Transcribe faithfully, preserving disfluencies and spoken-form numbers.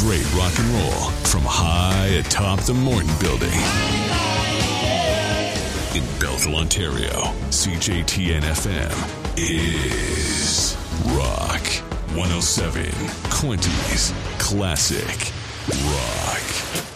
great rock and roll from high atop the Morton Building. In Belleville, Ontario, C J T N F M is Rock one oh seven, Quinty's Classic Rock.